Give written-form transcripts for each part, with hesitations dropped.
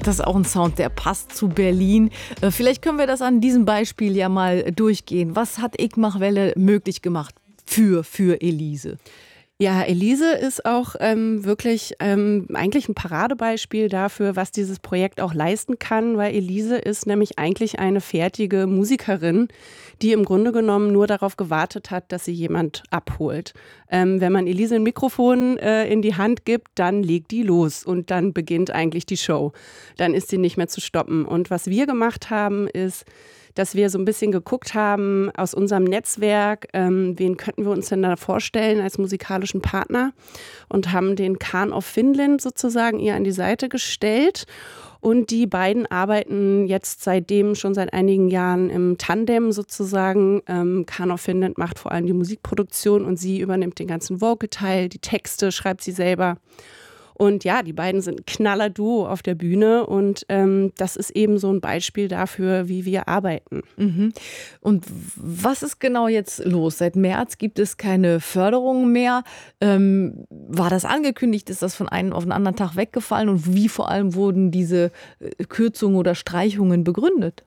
Das ist auch ein Sound, der passt zu Berlin. Vielleicht können wir das an diesem Beispiel ja mal durchgehen. Was hat Ich mach Welle möglich gemacht für Elise? Ja, Elise ist auch wirklich eigentlich ein Paradebeispiel dafür, was dieses Projekt auch leisten kann, weil Elise ist nämlich eigentlich eine fertige Musikerin, die im Grunde genommen nur darauf gewartet hat, dass sie jemand abholt. Wenn man Elise ein Mikrofon in die Hand gibt, dann legt die los und dann beginnt eigentlich die Show. Dann ist sie nicht mehr zu stoppen. Und was wir gemacht haben, ist, dass wir so ein bisschen geguckt haben aus unserem Netzwerk, wen könnten wir uns denn da vorstellen als musikalischen Partner, und haben den Khan of Finland sozusagen ihr an die Seite gestellt. Und die beiden arbeiten jetzt seitdem schon seit einigen Jahren im Tandem sozusagen. Khan of Finland macht vor allem die Musikproduktion und sie übernimmt den ganzen Vocal-Teil, die Texte schreibt sie selber. Und ja, die beiden sind ein Knaller-Duo auf der Bühne und das ist eben so ein Beispiel dafür, wie wir arbeiten. Mhm. Und was ist genau jetzt los? Seit März gibt es keine Förderung mehr. War das angekündigt? Ist das von einem auf den anderen Tag weggefallen? Und wie vor allem wurden diese Kürzungen oder Streichungen begründet?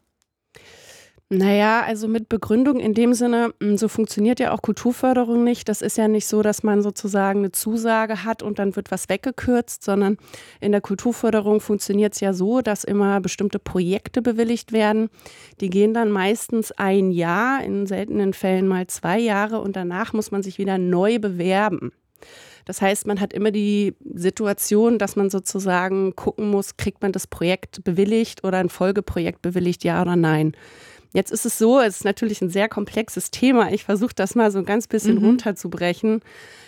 Naja, also mit Begründung in dem Sinne, so funktioniert ja auch Kulturförderung nicht. Das ist ja nicht so, dass man sozusagen eine Zusage hat und dann wird was weggekürzt, sondern in der Kulturförderung funktioniert es ja so, dass immer bestimmte Projekte bewilligt werden. Die gehen dann meistens ein Jahr, in seltenen Fällen mal 2 Jahre, und danach muss man sich wieder neu bewerben. Das heißt, man hat immer die Situation, dass man sozusagen gucken muss, kriegt man das Projekt bewilligt oder ein Folgeprojekt bewilligt, ja oder nein. Jetzt ist es so, es ist natürlich ein sehr komplexes Thema. Ich versuche das mal so ein ganz bisschen runterzubrechen.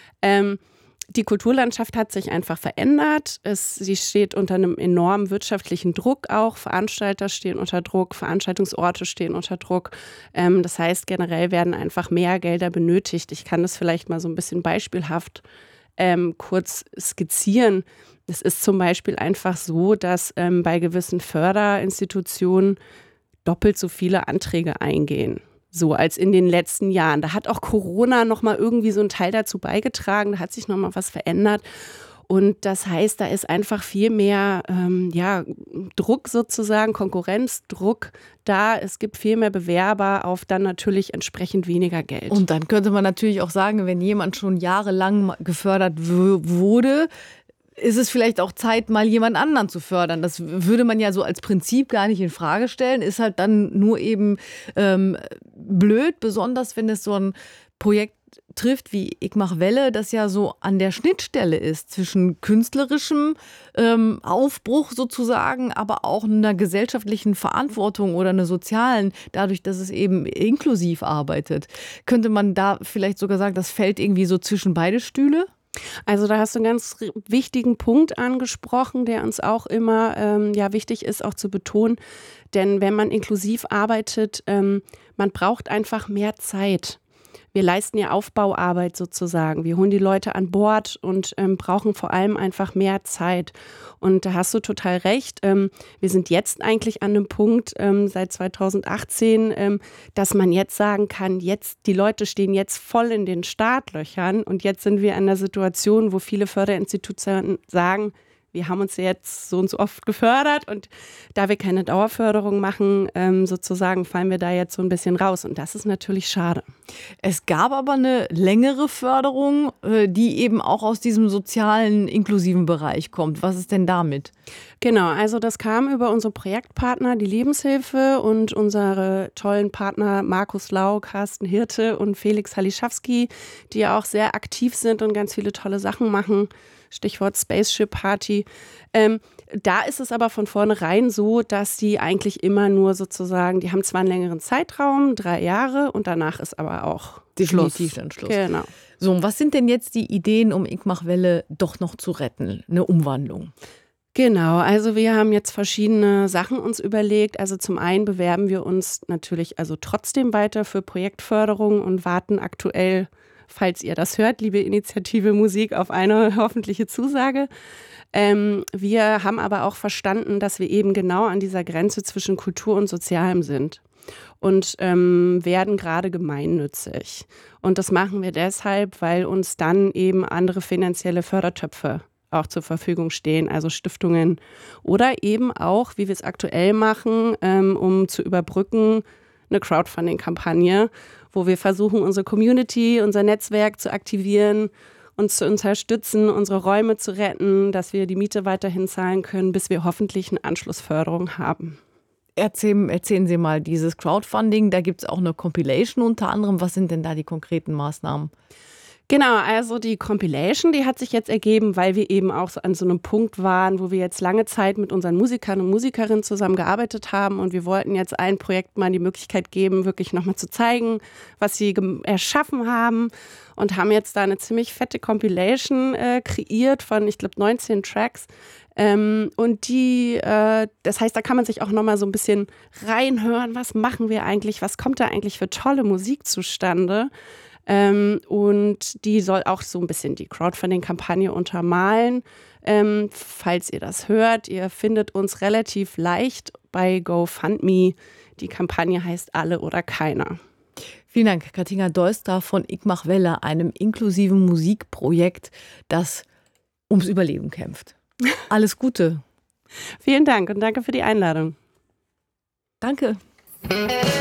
Die Kulturlandschaft hat sich einfach verändert. Sie steht unter einem enormen wirtschaftlichen Druck auch. Veranstalter stehen unter Druck, Veranstaltungsorte stehen unter Druck. Das heißt, generell werden einfach mehr Gelder benötigt. Ich kann das vielleicht mal so ein bisschen beispielhaft kurz skizzieren. Es ist zum Beispiel einfach so, dass bei gewissen Förderinstitutionen doppelt so viele Anträge eingehen, so als in den letzten Jahren. Da hat auch Corona nochmal irgendwie so einen Teil dazu beigetragen, da hat sich nochmal was verändert. Und das heißt, da ist einfach viel mehr Druck sozusagen, Konkurrenzdruck da. Es gibt viel mehr Bewerber auf dann natürlich entsprechend weniger Geld. Und dann könnte man natürlich auch sagen, wenn jemand schon jahrelang gefördert wurde, ist es vielleicht auch Zeit, mal jemand anderen zu fördern. Das würde man ja so als Prinzip gar nicht in Frage stellen. Ist halt dann nur eben blöd, besonders wenn es so ein Projekt trifft wie Ich mach Welle, das ja so an der Schnittstelle ist zwischen künstlerischem Aufbruch sozusagen, aber auch einer gesellschaftlichen Verantwortung oder einer sozialen, dadurch, dass es eben inklusiv arbeitet. Könnte man da vielleicht sogar sagen, das fällt irgendwie so zwischen beide Stühle? Also da hast du einen ganz wichtigen Punkt angesprochen, der uns auch immer wichtig ist, auch zu betonen. Denn wenn man inklusiv arbeitet, man braucht einfach mehr Zeit. Wir leisten ja Aufbauarbeit sozusagen. Wir holen die Leute an Bord und brauchen vor allem einfach mehr Zeit. Und da hast du total recht. Wir sind jetzt eigentlich an einem Punkt seit 2018, dass man jetzt sagen kann, die Leute stehen jetzt voll in den Startlöchern. Und jetzt sind wir in einer Situation, wo viele Förderinstitutionen sagen, wir haben uns jetzt so und so oft gefördert und da wir keine Dauerförderung machen, sozusagen fallen wir da jetzt so ein bisschen raus. Und das ist natürlich schade. Es gab aber eine längere Förderung, die eben auch aus diesem sozialen, inklusiven Bereich kommt. Was ist denn damit? Genau, also das kam über unsere Projektpartner, die Lebenshilfe, und unsere tollen Partner Markus Lau, Carsten Hirte und Felix Halischawski, die ja auch sehr aktiv sind und ganz viele tolle Sachen machen. Stichwort Spaceship Party. Da ist es aber von vornherein so, dass die eigentlich immer nur sozusagen, die haben zwar einen längeren Zeitraum, 3 Jahre, und danach ist aber auch definitiv dann Schluss. Genau. So, und was sind denn jetzt die Ideen, um Ich mach Welle doch noch zu retten? Eine Umwandlung? Genau, also wir haben jetzt verschiedene Sachen uns überlegt. Also zum einen bewerben wir uns natürlich also trotzdem weiter für Projektförderung und warten aktuell, falls ihr das hört, liebe Initiative Musik, auf eine hoffentliche Zusage. Wir haben aber auch verstanden, dass wir eben genau an dieser Grenze zwischen Kultur und Sozialem sind und werden gerade gemeinnützig. Und das machen wir deshalb, weil uns dann eben andere finanzielle Fördertöpfe auch zur Verfügung stehen, also Stiftungen oder eben auch, wie wir es aktuell machen, um zu überbrücken, eine Crowdfunding-Kampagne, wo wir versuchen, unsere Community, unser Netzwerk zu aktivieren, uns zu unterstützen, unsere Räume zu retten, dass wir die Miete weiterhin zahlen können, bis wir hoffentlich eine Anschlussförderung haben. Erzählen Sie mal, dieses Crowdfunding, da gibt es auch eine Compilation unter anderem. Was sind denn da die konkreten Maßnahmen? Genau, also die Compilation, die hat sich jetzt ergeben, weil wir eben auch so an so einem Punkt waren, wo wir jetzt lange Zeit mit unseren Musikern und Musikerinnen zusammengearbeitet haben und wir wollten jetzt ein Projekt mal die Möglichkeit geben, wirklich nochmal zu zeigen, was sie erschaffen haben und haben jetzt da eine ziemlich fette Compilation kreiert von, ich glaube, 19 Tracks. Und das heißt, da kann man sich auch nochmal so ein bisschen reinhören, was machen wir eigentlich, was kommt da eigentlich für tolle Musik zustande. Und die soll auch so ein bisschen die Crowdfunding-Kampagne untermalen. Falls ihr das hört, ihr findet uns relativ leicht bei GoFundMe. Die Kampagne heißt Alle oder Keiner. Vielen Dank, Katinka Deustra von Ich mach Welle, einem inklusiven Musikprojekt, das ums Überleben kämpft. Alles Gute. Vielen Dank und danke für die Einladung. Danke.